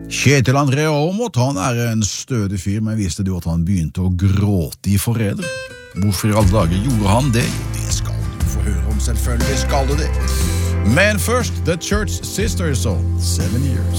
Kjetil André Aamodt, han en stødig fyr, men visste du at han begynte å gråte I forræder? Hvorfor I alle dager gjorde han det? Jo, det skal du få høre om, selvfølgelig skal du det. Men først, The Church Sisters, 7 years.